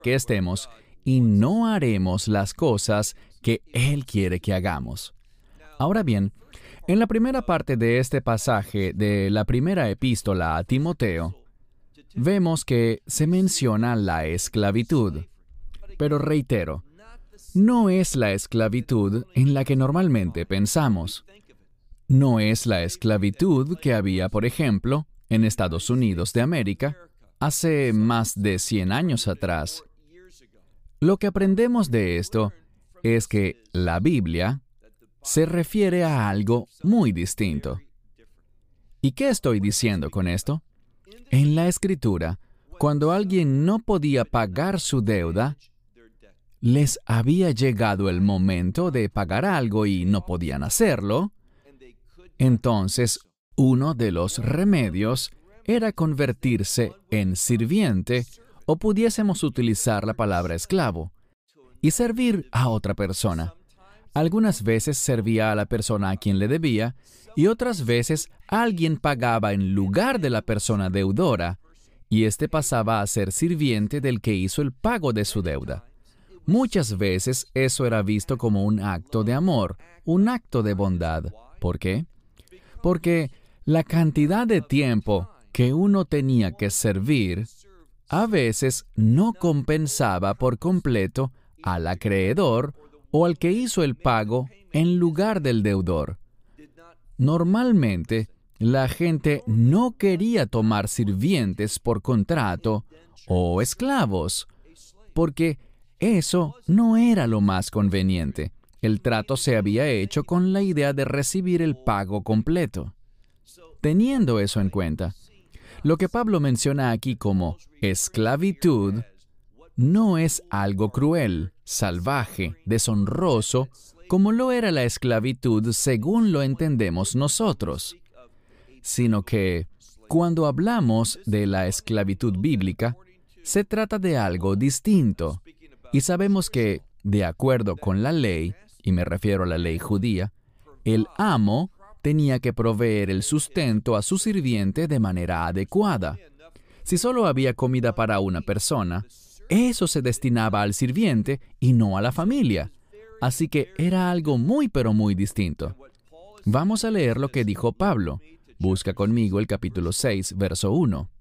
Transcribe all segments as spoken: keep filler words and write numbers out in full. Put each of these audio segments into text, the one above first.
que estemos y no haremos las cosas que Él quiere que hagamos. Ahora bien, en la primera parte de este pasaje de la primera epístola a Timoteo, vemos que se menciona la esclavitud. Pero reitero, no es la esclavitud en la que normalmente pensamos. No es la esclavitud que había, por ejemplo, en Estados Unidos de América hace más de cien años atrás. Lo que aprendemos de esto es que la Biblia se refiere a algo muy distinto. ¿Y qué estoy diciendo con esto? En la Escritura, cuando alguien no podía pagar su deuda, les había llegado el momento de pagar algo y no podían hacerlo, entonces uno de los remedios era convertirse en sirviente, o pudiésemos utilizar la palabra esclavo, y servir a otra persona. Algunas veces servía a la persona a quien le debía, y otras veces alguien pagaba en lugar de la persona deudora, y éste pasaba a ser sirviente del que hizo el pago de su deuda. Muchas veces eso era visto como un acto de amor, un acto de bondad. ¿Por qué? Porque la cantidad de tiempo que uno tenía que servir a veces no compensaba por completo al acreedor o al que hizo el pago en lugar del deudor. Normalmente, la gente no quería tomar sirvientes por contrato o esclavos, porque eso no era lo más conveniente. El trato se había hecho con la idea de recibir el pago completo. Teniendo eso en cuenta, lo que Pablo menciona aquí como esclavitud no es algo cruel, salvaje, deshonroso, como lo era la esclavitud según lo entendemos nosotros, sino que cuando hablamos de la esclavitud bíblica, se trata de algo distinto. Y sabemos que, de acuerdo con la ley, y me refiero a la ley judía, el amo tenía que proveer el sustento a su sirviente de manera adecuada. Si solo había comida para una persona, eso se destinaba al sirviente y no a la familia. Así que era algo muy pero muy distinto. Vamos a leer lo que dijo Pablo. Busca conmigo el capítulo seis, verso uno.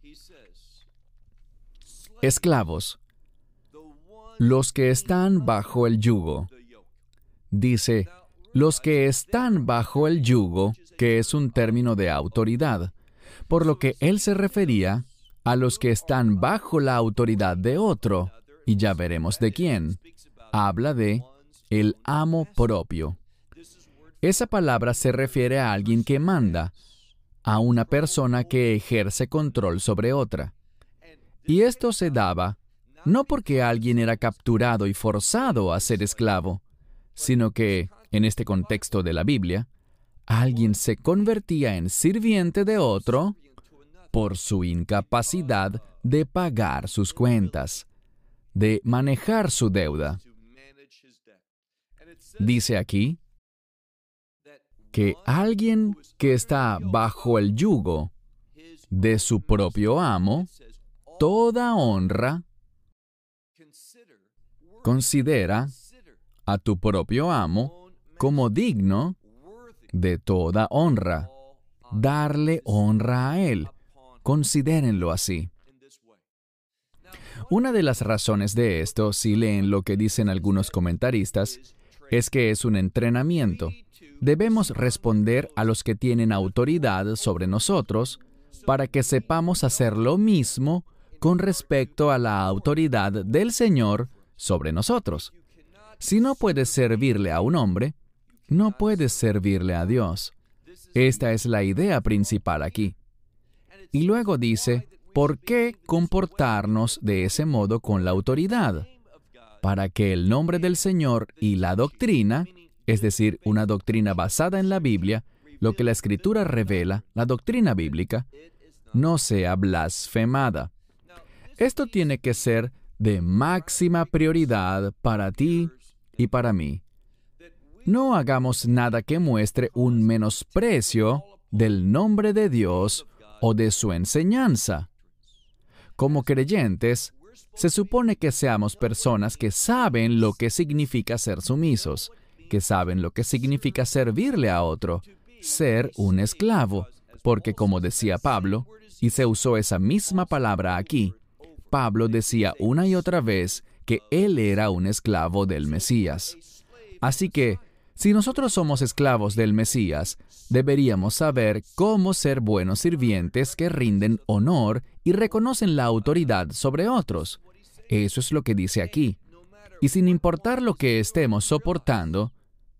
Esclavos, los que están bajo el yugo. Dice, los que están bajo el yugo, que es un término de autoridad, por lo que él se refería a los que están bajo la autoridad de otro, y ya veremos de quién. Habla de el amo propio. Esa palabra se refiere a alguien que manda, a una persona que ejerce control sobre otra. Y esto se daba no porque alguien era capturado y forzado a ser esclavo, sino que, en este contexto de la Biblia, alguien se convertía en sirviente de otro por su incapacidad de pagar sus cuentas, de manejar su deuda. Dice aquí que alguien que está bajo el yugo de su propio amo, toda honra, considera a tu propio amo como digno de toda honra. Darle honra a él. Considérenlo así. Una de las razones de esto, si leen lo que dicen algunos comentaristas, es que es un entrenamiento. Debemos responder a los que tienen autoridad sobre nosotros para que sepamos hacer lo mismo con respecto a la autoridad del Señor sobre nosotros. Si no puedes servirle a un hombre, no puedes servirle a Dios. Esta es la idea principal aquí. Y luego dice, ¿por qué comportarnos de ese modo con la autoridad? Para que el nombre del Señor y la doctrina, es decir, una doctrina basada en la Biblia, lo que la Escritura revela, la doctrina bíblica, no sea blasfemada. Esto tiene que ser de máxima prioridad para ti y para mí. No hagamos nada que muestre un menosprecio del nombre de Dios o de su enseñanza. Como creyentes, Se supone que seamos personas que saben lo que significa ser sumisos, que saben lo que significa servirle a otro, ser un esclavo, porque como decía Pablo, y se usó esa misma palabra aquí, Pablo decía una y otra vez que él era un esclavo del Mesías. Así que, si nosotros somos esclavos del Mesías, deberíamos saber cómo ser buenos sirvientes que rinden honor y reconocen la autoridad sobre otros. Eso es lo que dice aquí. Y sin importar lo que estemos soportando,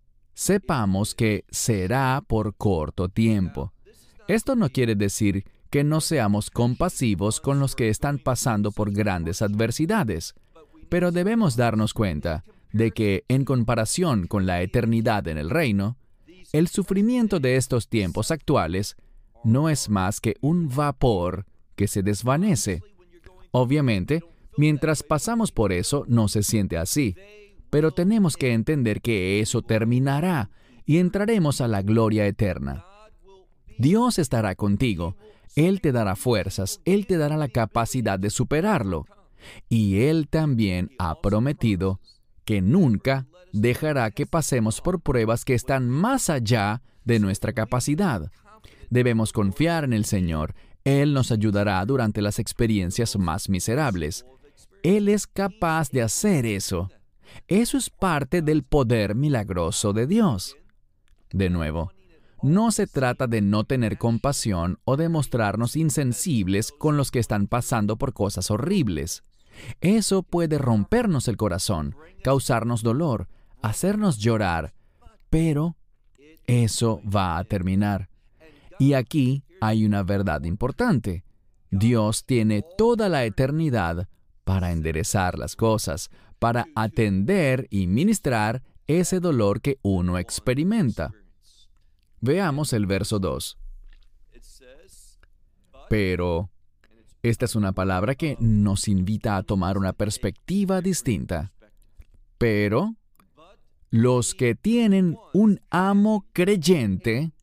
sepamos que será por corto tiempo. Esto no quiere decir que no seamos compasivos con los que están pasando por grandes adversidades, pero debemos darnos cuenta de que, en comparación con la eternidad en el reino, el sufrimiento de estos tiempos actuales no es más que un vapor que se desvanece. Obviamente, mientras pasamos por eso, no se siente así, pero tenemos que entender que eso terminará y entraremos a la gloria eterna. Dios estará contigo. Él te dará fuerzas, Él te dará la capacidad de superarlo. Y Él también ha prometido que nunca dejará que pasemos por pruebas que están más allá de nuestra capacidad. Debemos confiar en el Señor. Él nos ayudará durante las experiencias más miserables. Él es capaz de hacer eso. Eso es parte del poder milagroso de Dios. De nuevo, no se trata de no tener compasión o de mostrarnos insensibles con los que están pasando por cosas horribles. Eso puede rompernos el corazón, causarnos dolor, hacernos llorar, pero eso va a terminar. Y aquí hay una verdad importante. Dios tiene toda la eternidad para enderezar las cosas, para atender y ministrar ese dolor que uno experimenta. Veamos el verso dos. Pero, esta es una palabra que nos invita a tomar una perspectiva distinta. Pero, los que tienen un amo creyente,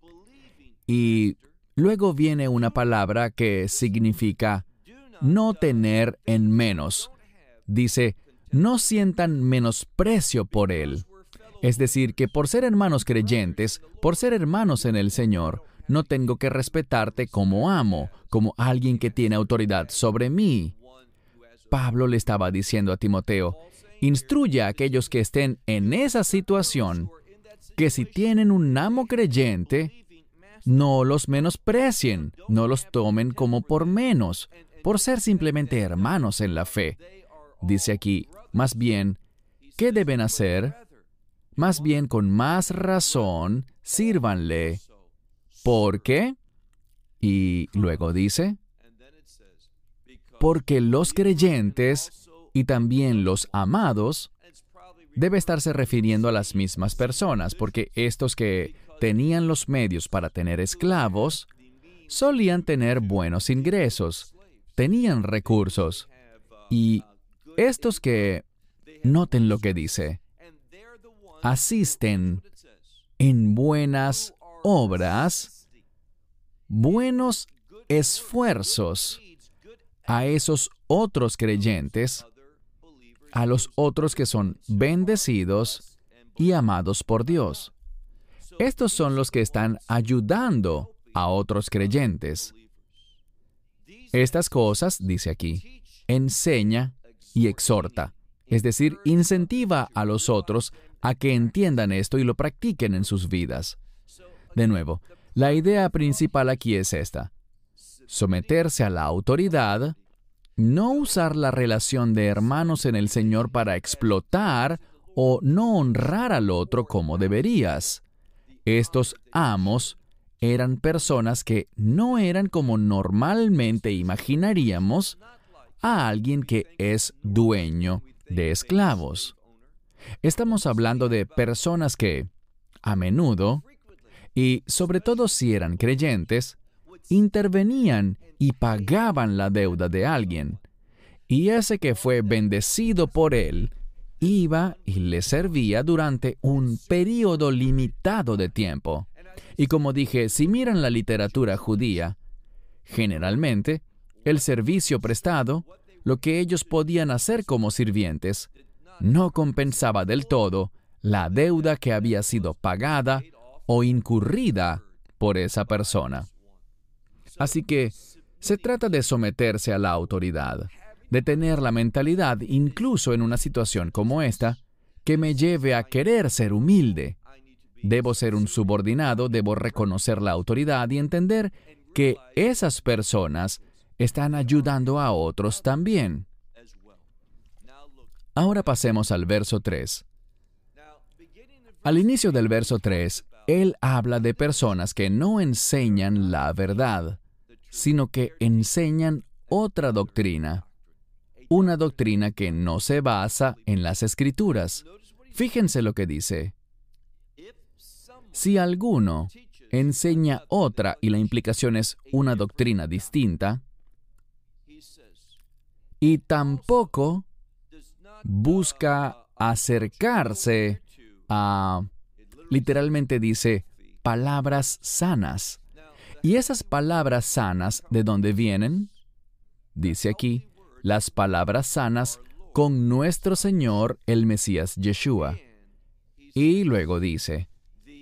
y luego viene una palabra que significa no tener en menos. Dice, no sientan menosprecio por él. Es decir, que por ser hermanos creyentes, por ser hermanos en el Señor, no tengo que respetarte como amo, como alguien que tiene autoridad sobre mí. Pablo le estaba diciendo a Timoteo, instruye a aquellos que estén en esa situación, que si tienen un amo creyente, no los menosprecien, no los tomen como por menos, por ser simplemente hermanos en la fe. Dice aquí, más bien, ¿qué deben hacer? Más bien, con más razón, sírvanle. ¿Por qué? Y luego dice, porque los creyentes y también los amados, debe estarse refiriendo a las mismas personas, porque estos que tenían los medios para tener esclavos, solían tener buenos ingresos, tenían recursos. Y estos que, noten lo que dice, asisten en buenas obras, buenos esfuerzos a esos otros creyentes, a los otros que son bendecidos y amados por Dios. Estos son los que están ayudando a otros creyentes. Estas cosas, dice aquí, enseña y exhorta, es decir, incentiva a los otros a que entiendan esto y lo practiquen en sus vidas. De nuevo, la idea principal aquí es esta: someterse a la autoridad, no usar la relación de hermanos en el Señor para explotar o no honrar al otro como deberías. Estos amos eran personas que no eran como normalmente imaginaríamos a alguien que es dueño de esclavos. Estamos hablando de personas que, a menudo, y sobre todo si eran creyentes, intervenían y pagaban la deuda de alguien. Y ese que fue bendecido por él, iba y le servía durante un período limitado de tiempo. Y como dije, si miran la literatura judía, generalmente, el servicio prestado lo que ellos podían hacer como sirvientes, no compensaba del todo la deuda que había sido pagada o incurrida por esa persona. Así que se trata de someterse a la autoridad, de tener la mentalidad, incluso en una situación como esta, que me lleve a querer ser humilde. Debo ser un subordinado, debo reconocer la autoridad y entender que esas personas están ayudando a otros también. Ahora pasemos al verso tres. Al inicio del verso tres, él habla de personas que no enseñan la verdad, sino que enseñan otra doctrina, una doctrina que no se basa en las Escrituras. Fíjense lo que dice. Si alguno enseña otra y la implicación es una doctrina distinta, y tampoco busca acercarse a, literalmente dice, palabras sanas. ¿Y esas palabras sanas de dónde vienen? Dice aquí, las palabras sanas con nuestro Señor, el Mesías Yeshua. Y luego dice,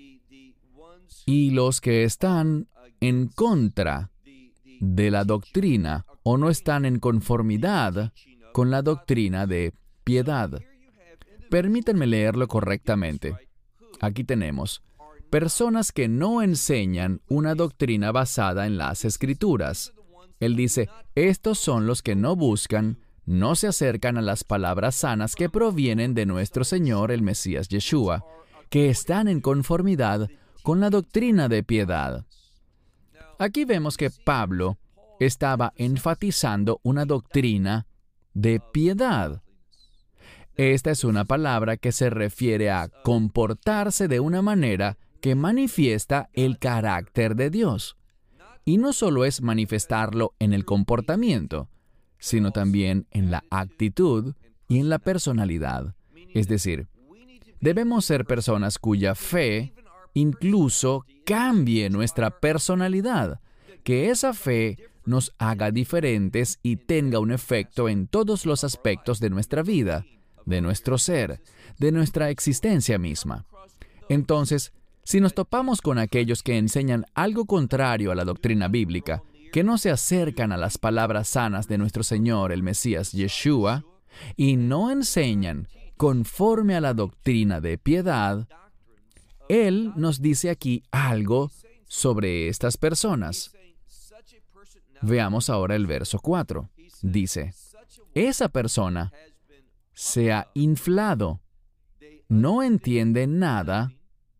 y los que están en contra de la doctrina o no están en conformidad con la doctrina de piedad. Permítanme leerlo correctamente. Aquí tenemos personas que no enseñan una doctrina basada en las Escrituras. Él dice, estos son los que no buscan, no se acercan a las palabras sanas que provienen de nuestro Señor, el Mesías Yeshua, que están en conformidad con la doctrina de piedad. Aquí vemos que Pablo estaba enfatizando una doctrina de piedad. Esta es una palabra que se refiere a comportarse de una manera que manifiesta el carácter de Dios. Y no solo es manifestarlo en el comportamiento, sino también en la actitud y en la personalidad. Es decir, debemos ser personas cuya fe incluso cambie nuestra personalidad, que esa fe nos haga diferentes y tenga un efecto en todos los aspectos de nuestra vida, de nuestro ser, de nuestra existencia misma. Entonces, si nos topamos con aquellos que enseñan algo contrario a la doctrina bíblica, que no se acercan a las palabras sanas de nuestro Señor, el Mesías Yeshua, y no enseñan conforme a la doctrina de piedad, Él nos dice aquí algo sobre estas personas. Veamos ahora el verso cuatro. Dice, esa persona se ha inflado, no entiende nada,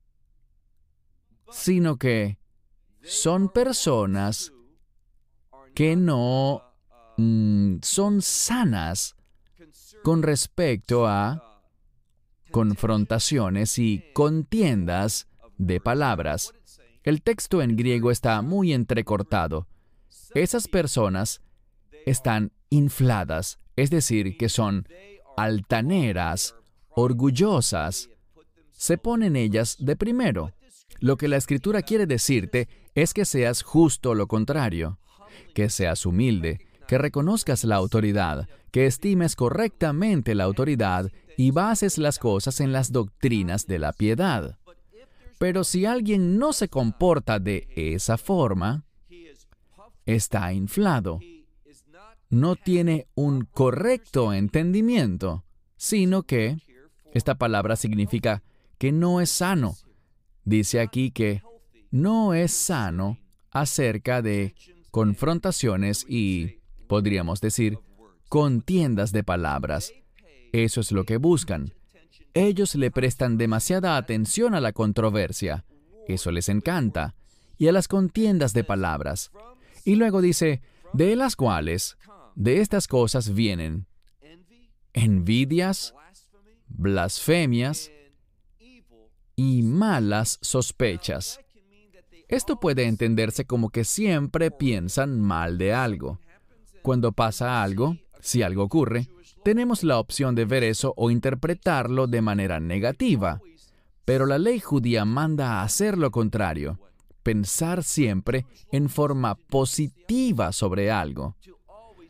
sino que son personas que no mm, son sanas con respecto a confrontaciones y contiendas de palabras. El texto en griego está muy entrecortado. Esas personas están infladas, es decir, que son altaneras, orgullosas. Se ponen ellas de primero. Lo que la Escritura quiere decirte es que seas justo lo contrario, que seas humilde, que reconozcas la autoridad, que estimes correctamente la autoridad y bases las cosas en las doctrinas de la piedad. Pero si alguien no se comporta de esa forma, está inflado, no tiene un correcto entendimiento, sino que esta palabra significa que no es sano. Dice aquí que no es sano acerca de confrontaciones y, podríamos decir, contiendas de palabras. Eso es lo que buscan. Ellos le prestan demasiada atención a la controversia. Eso les encanta. Y a las contiendas de palabras. Y luego dice, de las cuales, de estas cosas vienen envidias, blasfemias y malas sospechas. Esto puede entenderse como que siempre piensan mal de algo. Cuando pasa algo, si algo ocurre, tenemos la opción de ver eso o interpretarlo de manera negativa. Pero la ley judía manda a hacer lo contrario, pensar siempre en forma positiva sobre algo.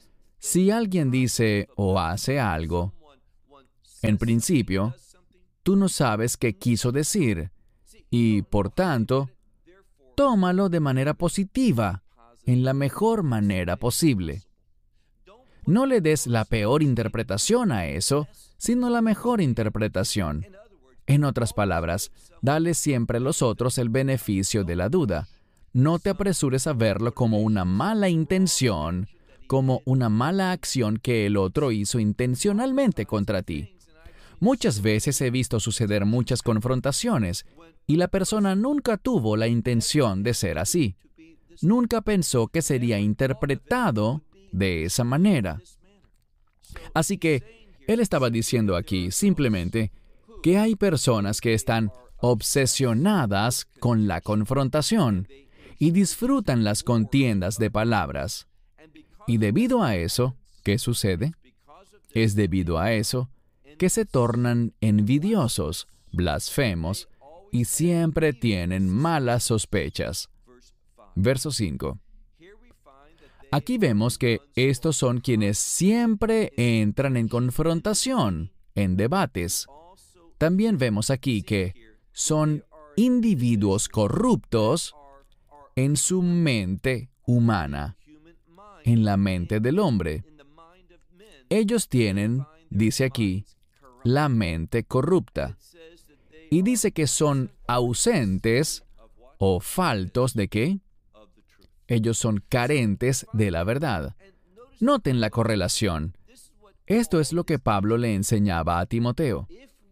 Si alguien dice o hace algo, en principio, tú no sabes qué quiso decir y, por tanto, tómalo de manera positiva, en la mejor manera posible. No le des la peor interpretación a eso, sino la mejor interpretación. En otras palabras, dale siempre a los otros el beneficio de la duda. No te apresures a verlo como una mala intención, como una mala acción que el otro hizo intencionalmente contra ti. Muchas veces he visto suceder muchas confrontaciones y la persona nunca tuvo la intención de ser así. Nunca pensó que sería interpretado de esa manera. Así que él estaba diciendo aquí simplemente que hay personas que están obsesionadas con la confrontación y disfrutan las contiendas de palabras. Y debido a eso, ¿qué sucede? Es debido a eso que se tornan envidiosos, blasfemos y siempre tienen malas sospechas. Verso cinco. Aquí vemos que estos son quienes siempre entran en confrontación, en debates. También vemos aquí que son individuos corruptos en su mente humana, en la mente del hombre. Ellos tienen, dice aquí, la mente corrupta. Y dice que son ausentes o faltos ¿de qué? Ellos son carentes de la verdad. Noten la correlación. Esto es lo que Pablo le enseñaba a Timoteo.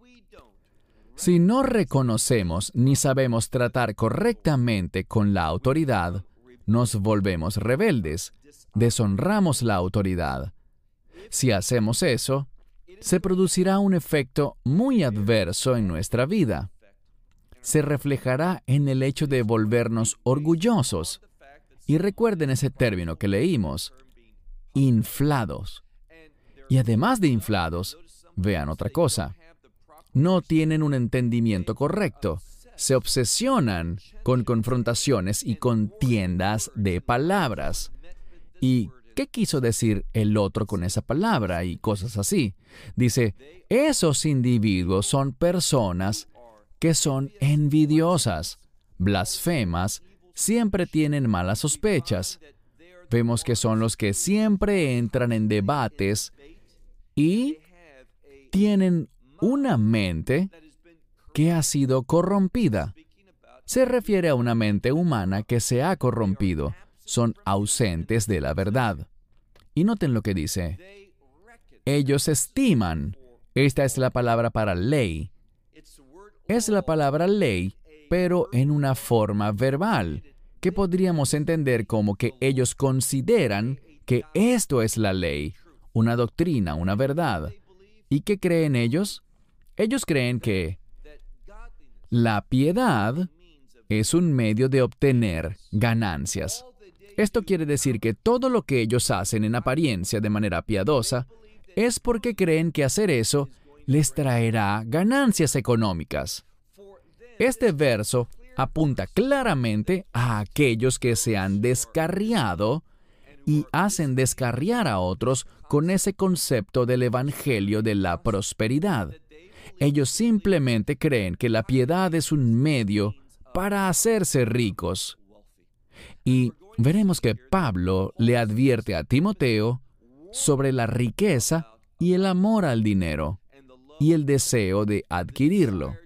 Si no reconocemos ni sabemos tratar correctamente con la autoridad, nos volvemos rebeldes, deshonramos la autoridad. Si hacemos eso, se producirá un efecto muy adverso en nuestra vida. Se reflejará en el hecho de volvernos orgullosos. Y recuerden ese término que leímos, inflados. Y además de inflados, vean otra cosa. No tienen un entendimiento correcto. Se obsesionan con confrontaciones y contiendas de palabras. ¿Y qué quiso decir el otro con esa palabra? Y cosas así. Dice, esos individuos son personas que son envidiosas, blasfemas, siempre tienen malas sospechas. Vemos que son los que siempre entran en debates y tienen una mente que ha sido corrompida. Se refiere a una mente humana que se ha corrompido. Son ausentes de la verdad. Y noten lo que dice. Ellos estiman. Esta es la palabra para ley. Es la palabra ley, pero en una forma verbal, que podríamos entender como que ellos consideran que esto es la ley, una doctrina, una verdad. ¿Y qué creen ellos? Ellos creen que la piedad es un medio de obtener ganancias. Esto quiere decir que todo lo que ellos hacen en apariencia de manera piadosa es porque creen que hacer eso les traerá ganancias económicas. Este verso apunta claramente a aquellos que se han descarriado y hacen descarriar a otros con ese concepto del evangelio de la prosperidad. Ellos simplemente creen que la piedad es un medio para hacerse ricos. Y veremos que Pablo le advierte a Timoteo sobre la riqueza y el amor al dinero y el deseo de adquirirlo.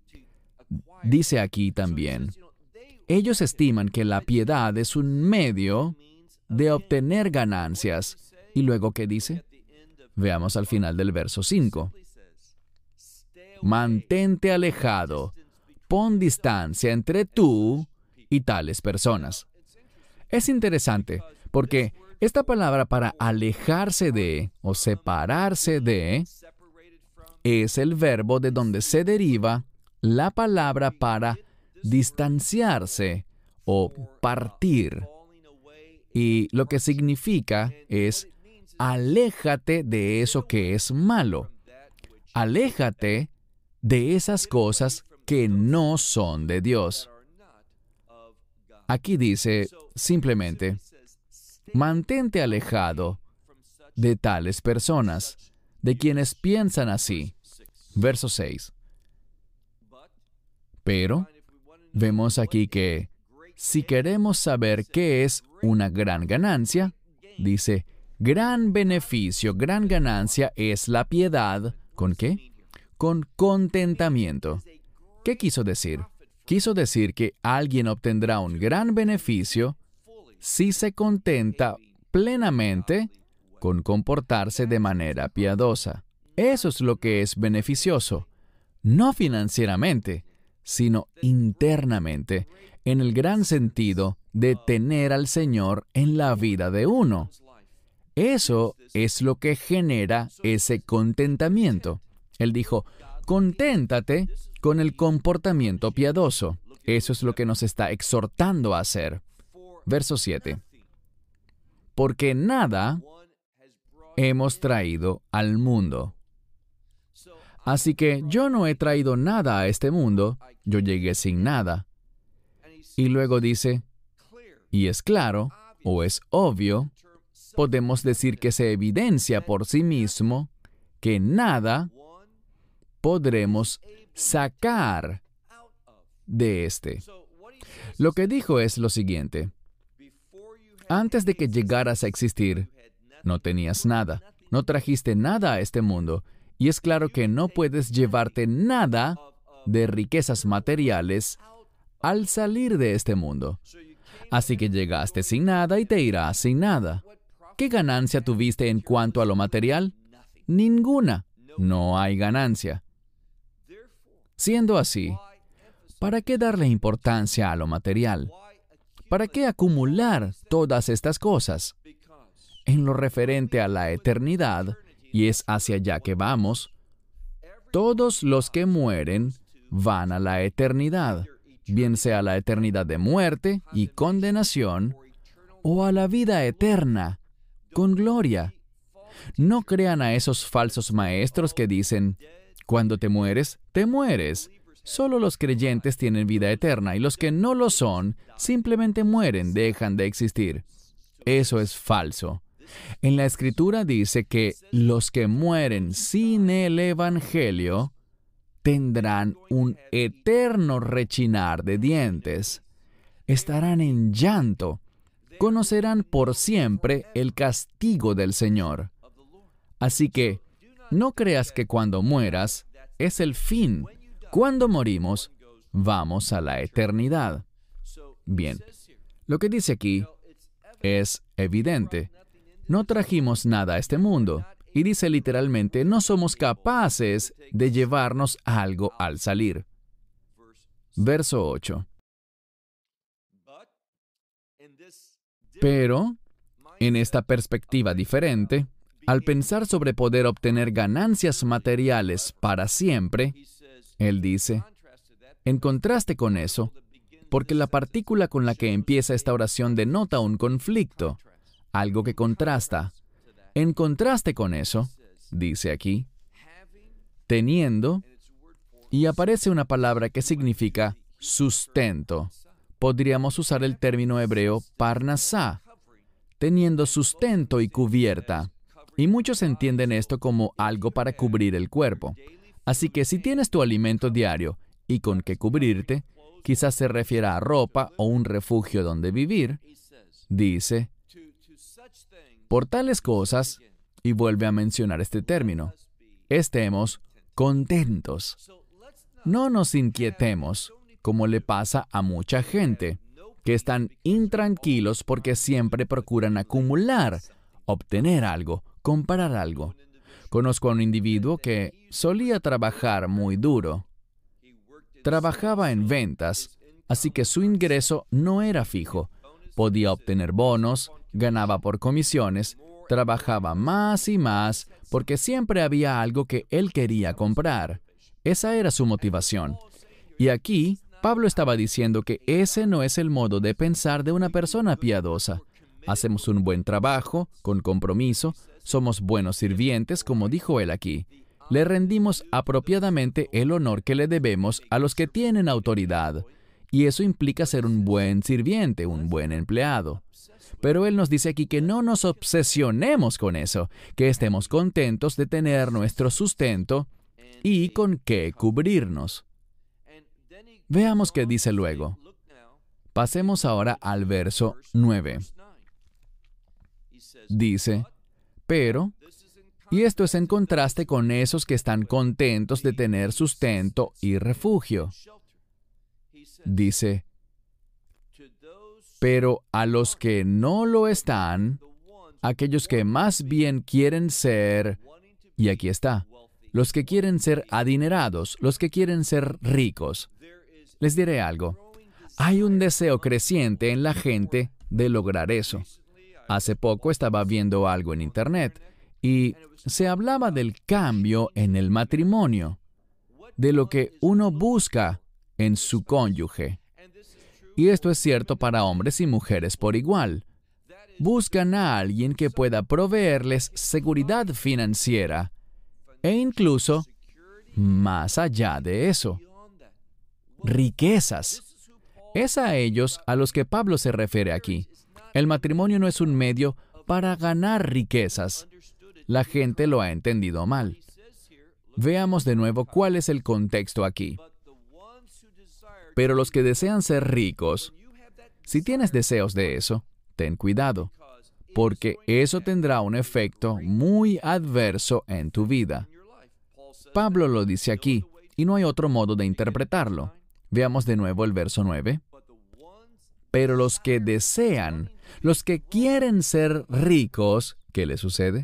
Dice aquí también, ellos estiman que la piedad es un medio de obtener ganancias. ¿Y luego qué dice? Veamos al final del verso cinco. Mantente alejado, pon distancia entre tú y tales personas. Es interesante, porque esta palabra para alejarse de o separarse de es el verbo de donde se deriva la palabra para distanciarse o partir. Y lo que significa es aléjate de eso que es malo. Aléjate de esas cosas que no son de Dios. Aquí dice simplemente, mantente alejado de tales personas, de quienes piensan así. Verso seis. Pero vemos aquí que si queremos saber qué es una gran ganancia, dice, gran beneficio, gran ganancia es la piedad. ¿Con qué? Con contentamiento. ¿Qué quiso decir? Quiso decir que alguien obtendrá un gran beneficio si se contenta plenamente con comportarse de manera piadosa. Eso es lo que es beneficioso, no financieramente, sino internamente, en el gran sentido de tener al Señor en la vida de uno. Eso es lo que genera ese contentamiento. Él dijo, conténtate con el comportamiento piadoso. Eso es lo que nos está exhortando a hacer. Verso siete. Porque nada hemos traído al mundo. Así que yo no he traído nada a este mundo, yo llegué sin nada. Y luego dice, y es claro, o es obvio, podemos decir que se evidencia por sí mismo que nada podremos sacar de este. Lo que dijo es lo siguiente. Antes de que llegaras a existir, no tenías nada, no trajiste nada a este mundo, y es claro que no puedes llevarte nada de riquezas materiales al salir de este mundo. Así que llegaste sin nada y te irás sin nada. ¿Qué ganancia tuviste en cuanto a lo material? Ninguna. No hay ganancia. Siendo así, ¿para qué darle importancia a lo material? ¿Para qué acumular todas estas cosas? En lo referente a la eternidad, y es hacia allá que vamos, todos los que mueren van a la eternidad, bien sea la eternidad de muerte y condenación, o a la vida eterna, con gloria. No crean a esos falsos maestros que dicen, cuando te mueres, te mueres. Solo los creyentes tienen vida eterna y los que no lo son, simplemente mueren, dejan de existir. Eso es falso. En la Escritura dice que los que mueren sin el Evangelio tendrán un eterno rechinar de dientes. Estarán en llanto. Conocerán por siempre el castigo del Señor. Así que, no creas que cuando mueras es el fin. Cuando morimos, vamos a la eternidad. Bien, lo que dice aquí es evidente. No trajimos nada a este mundo. Y dice literalmente, no somos capaces de llevarnos algo al salir. Verso ocho. Pero, en esta perspectiva diferente, al pensar sobre poder obtener ganancias materiales para siempre, él dice, en contraste con eso, porque la partícula con la que empieza esta oración denota un conflicto, algo que contrasta. En contraste con eso, dice aquí, teniendo, y aparece una palabra que significa sustento. Podríamos usar el término hebreo parnasá, teniendo sustento y cubierta. Y muchos entienden esto como algo para cubrir el cuerpo. Así que si tienes tu alimento diario y con qué cubrirte, quizás se refiera a ropa o un refugio donde vivir, dice, por tales cosas, y vuelve a mencionar este término, estemos contentos. No nos inquietemos, como le pasa a mucha gente, que están intranquilos porque siempre procuran acumular, obtener algo, comprar algo. Conozco a un individuo que solía trabajar muy duro. Trabajaba en ventas, así que su ingreso no era fijo. Podía obtener bonos, ganaba por comisiones, trabajaba más y más porque siempre había algo que él quería comprar. Esa era su motivación. Y aquí, Pablo estaba diciendo que ese no es el modo de pensar de una persona piadosa. Hacemos un buen trabajo, con compromiso, somos buenos sirvientes, como dijo él aquí. Le rendimos apropiadamente el honor que le debemos a los que tienen autoridad. Y eso implica ser un buen sirviente, un buen empleado. Pero Él nos dice aquí que no nos obsesionemos con eso, que estemos contentos de tener nuestro sustento y con qué cubrirnos. Veamos qué dice luego. Pasemos ahora al verso nueve. Dice, pero, y esto es en contraste con esos que están contentos de tener sustento y refugio. Dice, pero a los que no lo están, aquellos que más bien quieren ser, y aquí está, los que quieren ser adinerados, los que quieren ser ricos. Les diré algo. Hay un deseo creciente en la gente de lograr eso. Hace poco estaba viendo algo en Internet y se hablaba del cambio en el matrimonio, de lo que uno busca en su cónyuge. Y esto es cierto para hombres y mujeres por igual. Buscan a alguien que pueda proveerles seguridad financiera e incluso, más allá de eso, riquezas. Es a ellos a los que Pablo se refiere aquí. El matrimonio no es un medio para ganar riquezas. La gente lo ha entendido mal. Veamos de nuevo cuál es el contexto aquí. Pero los que desean ser ricos, si tienes deseos de eso, ten cuidado, porque eso tendrá un efecto muy adverso en tu vida. Pablo lo dice aquí, y no hay otro modo de interpretarlo. Veamos de nuevo el verso nueve. Pero los que desean, los que quieren ser ricos, ¿qué les sucede?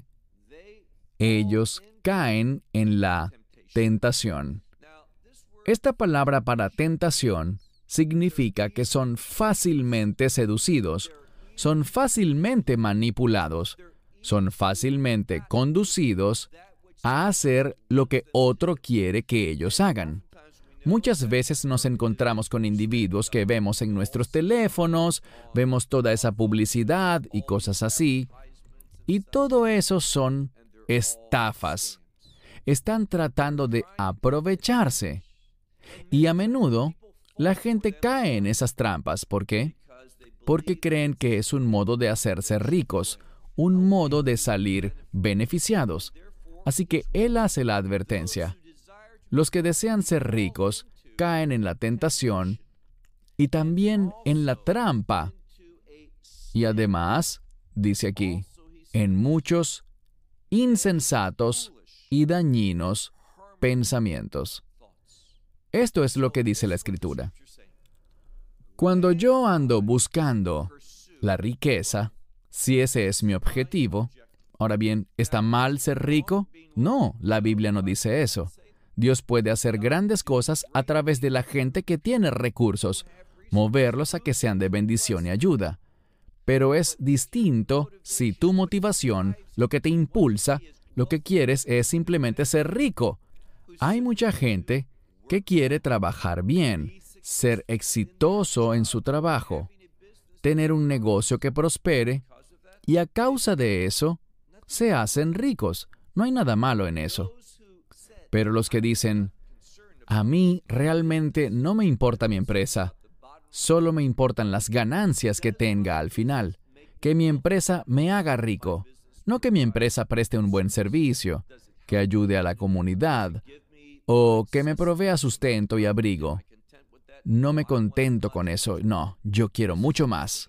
Ellos caen en la tentación. Esta palabra para tentación significa que son fácilmente seducidos, son fácilmente manipulados, son fácilmente conducidos a hacer lo que otro quiere que ellos hagan. Muchas veces nos encontramos con individuos que vemos en nuestros teléfonos, vemos toda esa publicidad y cosas así, y todo eso son estafas. Están tratando de aprovecharse. Y a menudo, la gente cae en esas trampas. ¿Por qué? Porque creen que es un modo de hacerse ricos, un modo de salir beneficiados. Así que Él hace la advertencia. Los que desean ser ricos caen en la tentación y también en la trampa. Y además, dice aquí, en muchos insensatos y dañinos pensamientos. Esto es lo que dice la Escritura. Cuando yo ando buscando la riqueza, si ese es mi objetivo, ahora bien, ¿está mal ser rico? No, la Biblia no dice eso. Dios puede hacer grandes cosas a través de la gente que tiene recursos, moverlos a que sean de bendición y ayuda. Pero es distinto si tu motivación, lo que te impulsa, lo que quieres es simplemente ser rico. Hay mucha gente que quiere trabajar bien, ser exitoso en su trabajo, tener un negocio que prospere, y a causa de eso, se hacen ricos. No hay nada malo en eso. Pero los que dicen, a mí realmente no me importa mi empresa, solo me importan las ganancias que tenga al final, que mi empresa me haga rico, no que mi empresa preste un buen servicio, que ayude a la comunidad, o que me provea sustento y abrigo. No me contento con eso, no, yo quiero mucho más.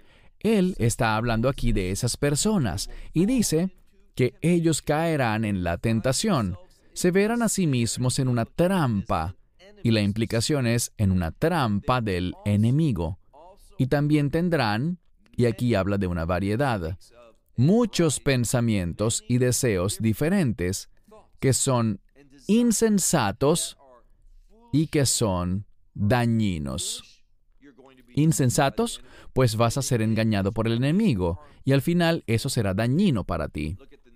Él está hablando aquí de esas personas y dice que ellos caerán en la tentación, se verán a sí mismos en una trampa, y la implicación es en una trampa del enemigo. Y también tendrán, y aquí habla de una variedad, muchos pensamientos y deseos diferentes que son insensatos y que son dañinos. Insensatos, pues vas a ser engañado por el enemigo, y al final eso será dañino para ti.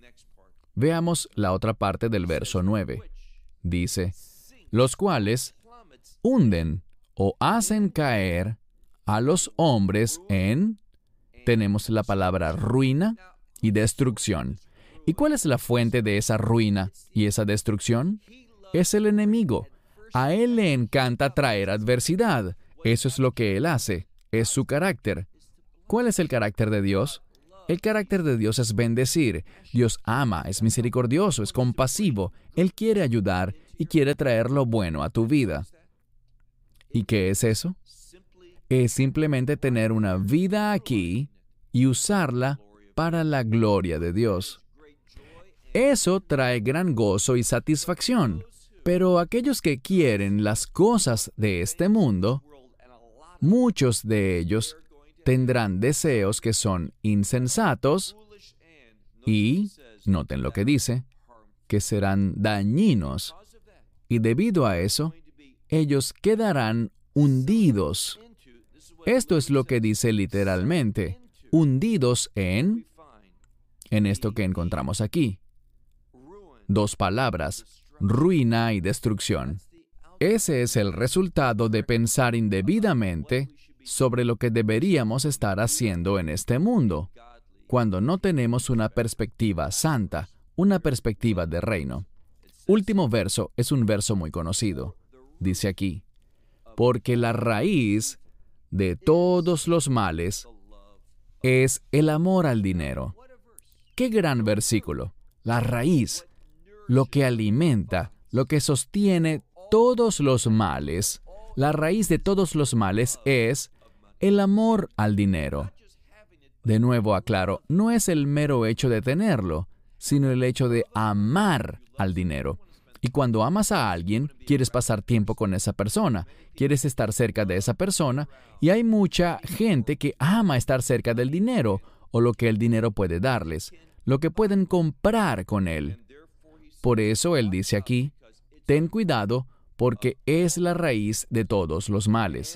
Veamos la otra parte del verso nueve. Dice, los cuales hunden o hacen caer a los hombres en, tenemos la palabra ruina y destrucción. ¿Y cuál es la fuente de esa ruina y esa destrucción? Es el enemigo. A él le encanta traer adversidad. Eso es lo que él hace. Es su carácter. ¿Cuál es el carácter de Dios? El carácter de Dios es bendecir. Dios ama, es misericordioso, es compasivo. Él quiere ayudar y quiere traer lo bueno a tu vida. ¿Y qué es eso? Es simplemente tener una vida aquí y usarla para la gloria de Dios. Eso trae gran gozo y satisfacción. Pero aquellos que quieren las cosas de este mundo, muchos de ellos tendrán deseos que son insensatos y, noten lo que dice, que serán dañinos. Y debido a eso, ellos quedarán hundidos. Esto es lo que dice literalmente, hundidos en, en esto que encontramos aquí. Dos palabras, ruina y destrucción. Ese es el resultado de pensar indebidamente sobre lo que deberíamos estar haciendo en este mundo, cuando no tenemos una perspectiva santa, una perspectiva de reino. Último verso es un verso muy conocido. Dice aquí, porque la raíz de todos los males es el amor al dinero. ¡Qué gran versículo! La raíz, lo que alimenta, lo que sostiene todos los males, la raíz de todos los males es el amor al dinero. De nuevo aclaro, no es el mero hecho de tenerlo, sino el hecho de amar al dinero. Y cuando amas a alguien, quieres pasar tiempo con esa persona, quieres estar cerca de esa persona, y hay mucha gente que ama estar cerca del dinero, o lo que el dinero puede darles, lo que pueden comprar con él. Por eso él dice aquí, ten cuidado, porque es la raíz de todos los males.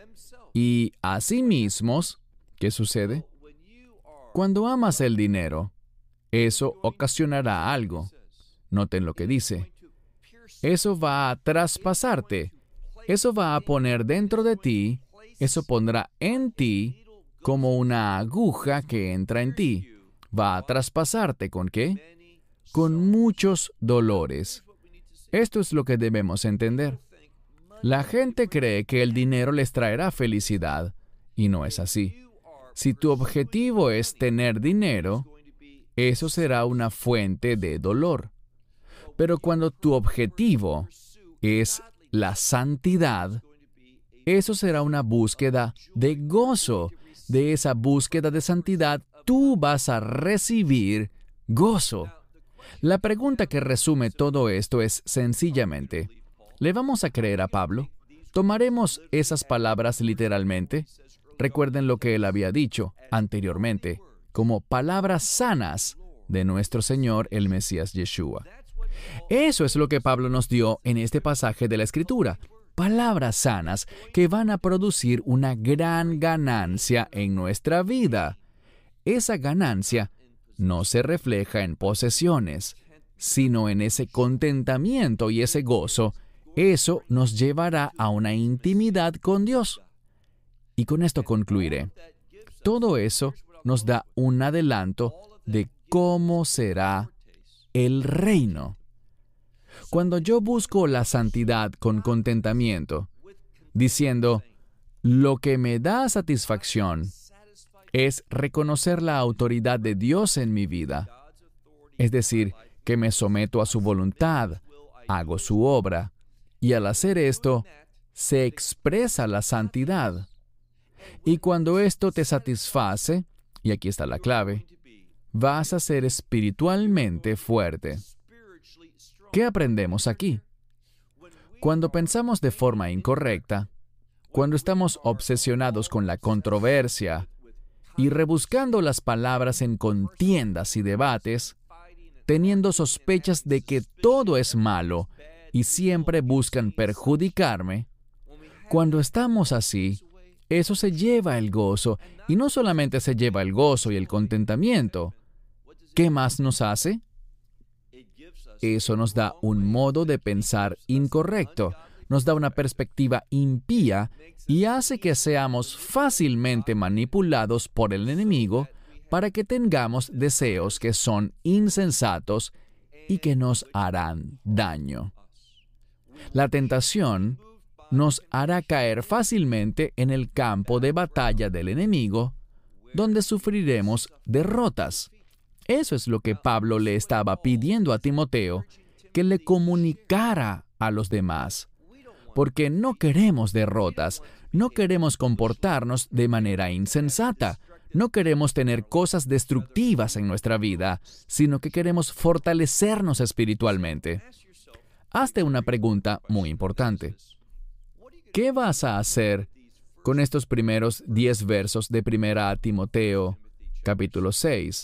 Y asimismo, ¿qué sucede? Cuando amas el dinero, eso ocasionará algo. Noten lo que dice. Eso va a traspasarte. Eso va a poner dentro de ti, eso pondrá en ti como una aguja que entra en ti. Va a traspasarte ¿con qué? Con muchos dolores. Esto es lo que debemos entender. La gente cree que el dinero les traerá felicidad, y no es así. Si tu objetivo es tener dinero, eso será una fuente de dolor. Pero cuando tu objetivo es la santidad, eso será una búsqueda de gozo. De esa búsqueda de santidad, tú vas a recibir gozo. La pregunta que resume todo esto es sencillamente, ¿le vamos a creer a Pablo? ¿Tomaremos esas palabras literalmente? Recuerden lo que él había dicho anteriormente, como palabras sanas de nuestro Señor el Mesías Yeshua. Eso es lo que Pablo nos dio en este pasaje de la Escritura. Palabras sanas que van a producir una gran ganancia en nuestra vida. Esa ganancia no se refleja en posesiones, sino en ese contentamiento y ese gozo. Eso nos llevará a una intimidad con Dios. Y con esto concluiré. Todo eso nos da un adelanto de cómo será el reino. Cuando yo busco la santidad con contentamiento, diciendo, lo que me da satisfacción es reconocer la autoridad de Dios en mi vida. Es decir, que me someto a su voluntad, hago su obra, y al hacer esto, se expresa la santidad. Y cuando esto te satisface, y aquí está la clave, vas a ser espiritualmente fuerte. ¿Qué aprendemos aquí? Cuando pensamos de forma incorrecta, cuando estamos obsesionados con la controversia y rebuscando las palabras en contiendas y debates, teniendo sospechas de que todo es malo y siempre buscan perjudicarme, cuando estamos así, eso se lleva el gozo, y no solamente se lleva el gozo y el contentamiento. ¿Qué más nos hace? Eso nos da un modo de pensar incorrecto, nos da una perspectiva impía y hace que seamos fácilmente manipulados por el enemigo para que tengamos deseos que son insensatos y que nos harán daño. La tentación nos hará caer fácilmente en el campo de batalla del enemigo, donde sufriremos derrotas. Eso es lo que Pablo le estaba pidiendo a Timoteo, que le comunicara a los demás. Porque no queremos derrotas, no queremos comportarnos de manera insensata, no queremos tener cosas destructivas en nuestra vida, sino que queremos fortalecernos espiritualmente. Hazte una pregunta muy importante. ¿Qué vas a hacer con estos primeros diez versos de Primera a Timoteo, capítulo seis?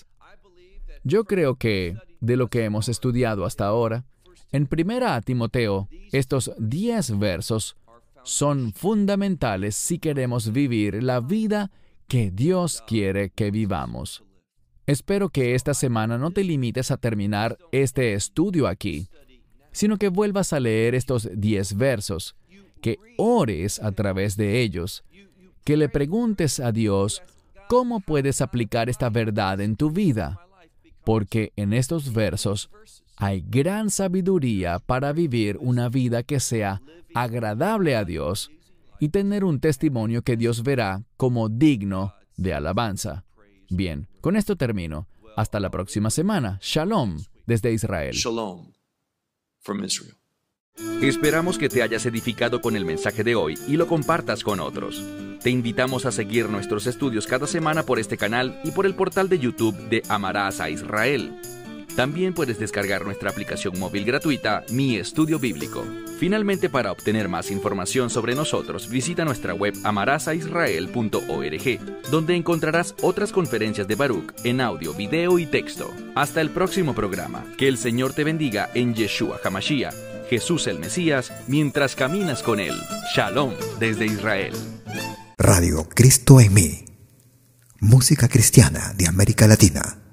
Yo creo que, de lo que hemos estudiado hasta ahora, en Primera a Timoteo, estos diez versos son fundamentales si queremos vivir la vida que Dios quiere que vivamos. Espero que esta semana no te limites a terminar este estudio aquí, sino que vuelvas a leer estos diez versos, que ores a través de ellos, que le preguntes a Dios cómo puedes aplicar esta verdad en tu vida, porque en estos versos hay gran sabiduría para vivir una vida que sea agradable a Dios y tener un testimonio que Dios verá como digno de alabanza. Bien, con esto termino. Hasta la próxima semana. Shalom desde Israel. Shalom from Israel. Esperamos que te hayas edificado con el mensaje de hoy y lo compartas con otros. Te invitamos a seguir nuestros estudios cada semana por este canal y por el portal de YouTube de Amarás a Israel. También puedes descargar nuestra aplicación móvil gratuita, Mi Estudio Bíblico. Finalmente, para obtener más información sobre nosotros, visita nuestra web amarás a israel punto org, donde encontrarás otras conferencias de Baruch en audio, video y texto. Hasta el próximo programa. Que el Señor te bendiga en Yeshua HaMashiach, Jesús el Mesías, mientras caminas con Él. Shalom desde Israel. Radio Cristo en mí. Música cristiana de América Latina.